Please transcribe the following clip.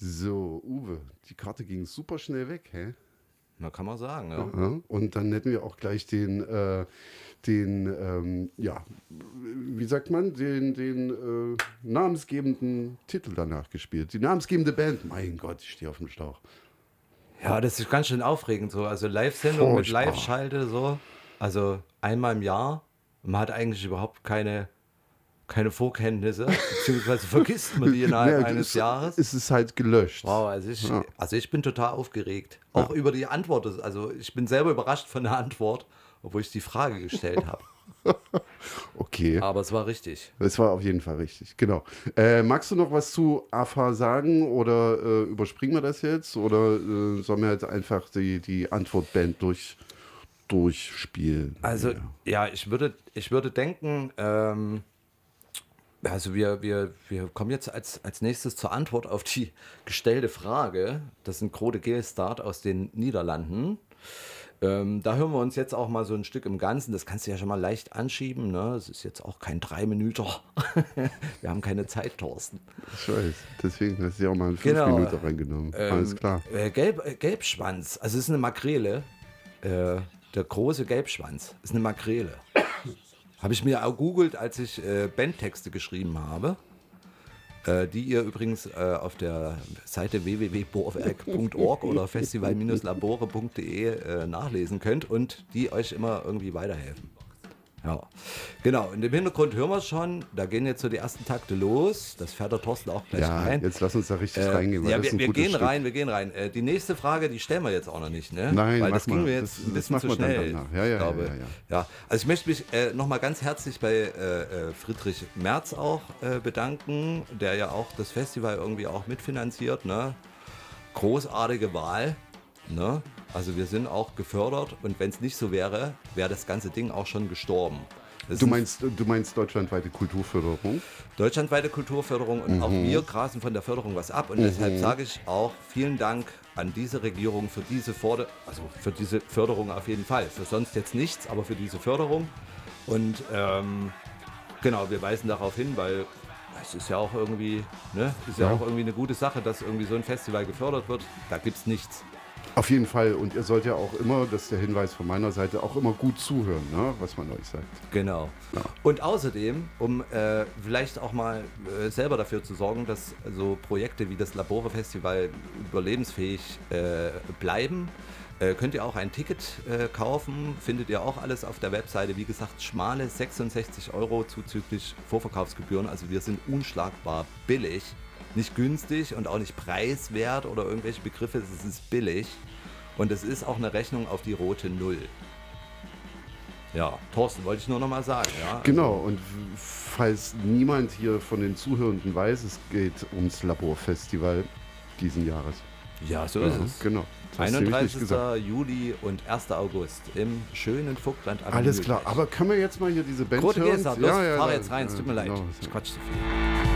So, Uwe, die Karte ging super schnell weg, hä? Na, kann man sagen, ja. Ja, und dann hätten wir auch gleich ja, wie sagt man, den namensgebenden Titel danach gespielt. Die namensgebende Band. Mein Gott, ich stehe auf dem Schlauch. Ja, das ist ganz schön aufregend so. Also Live-Sendung mit Furchtbar. Live-Schalte so. Also einmal im Jahr. Man hat eigentlich überhaupt keine Vorkenntnisse, beziehungsweise vergisst man die innerhalb eines Jahres. Es ist halt gelöscht. Wow, also ich bin total aufgeregt. Auch über die Antwort. Also ich bin selber überrascht von der Antwort, obwohl ich die Frage gestellt habe. Okay. Aber es war richtig. Es war auf jeden Fall richtig, genau. Magst du noch was zu AFA sagen oder überspringen wir das jetzt? Oder sollen wir jetzt einfach die Antwortband durchspielen? Also ja, ich würde denken, also wir kommen jetzt als nächstes zur Antwort auf die gestellte Frage. Das sind Grode Geelstart aus den Niederlanden. Da hören wir uns jetzt auch mal so ein Stück im Ganzen. Das kannst du ja schon mal leicht anschieben. Ne? Das ist jetzt auch kein 3-Minüter. Wir haben keine Zeit, Thorsten. Ich weiß, deswegen hast du ja auch mal einen 5-Minüter reingenommen. Alles klar. Gelbschwanz, also es ist eine Makrele. Der große Gelbschwanz ist eine Makrele. Habe ich mir auch googelt, als ich Bandtexte geschrieben habe, die ihr übrigens auf der Seite www.bohrwerk.org oder festival-labore.de nachlesen könnt und die euch immer irgendwie weiterhelfen. Ja, genau. In dem Hintergrund hören wir es schon. Da gehen jetzt so die ersten Takte los. Das fährt der Thorsten auch gleich rein. Jetzt lass uns da richtig reingehen. Ja, wir gehen rein. Die nächste Frage, die stellen wir jetzt auch noch nicht, ne? Nein, weil das ging mir jetzt ein bisschen zu schnell. Ja. Also ich möchte mich nochmal ganz herzlich bei Friedrich Merz auch bedanken, der ja auch das Festival irgendwie auch mitfinanziert, ne? Großartige Wahl, ne? Also wir sind auch gefördert und wenn es nicht so wäre, wäre das ganze Ding auch schon gestorben. Du meinst deutschlandweite Kulturförderung? Deutschlandweite Kulturförderung und auch wir grasen von der Förderung was ab und deshalb sage ich auch vielen Dank an diese Regierung für diese Förderung auf jeden Fall. Für sonst jetzt nichts, aber für diese Förderung. Und genau, wir weisen darauf hin, weil es ist ja auch irgendwie, ne, auch irgendwie eine gute Sache, dass irgendwie so ein Festival gefördert wird. Da gibt es nichts. Auf jeden Fall. Und ihr sollt ja auch immer, das ist der Hinweis von meiner Seite, auch immer gut zuhören, ne? Was man euch sagt. Genau. Ja. Und außerdem, um vielleicht auch mal selber dafür zu sorgen, dass so Projekte wie das Labore Festival überlebensfähig bleiben, könnt ihr auch ein Ticket kaufen. Findet ihr auch alles auf der Webseite. Wie gesagt, schmale 66 € zuzüglich Vorverkaufsgebühren. Also wir sind unschlagbar billig. Nicht günstig und auch nicht preiswert oder irgendwelche Begriffe, es ist billig und es ist auch eine Rechnung auf die rote Null. Ja, Thorsten, wollte ich nur noch mal sagen. Ja? Genau, und falls niemand hier von den Zuhörenden weiß, es geht ums Laborfestival diesen Jahres. Ja, so ist es. Genau. 31. Juli und 1. August im schönen Vogtland. Alles klar, aber können wir jetzt mal hier diese Band hören? Los, fahr jetzt rein, es tut mir leid. Ich quatsch zu viel.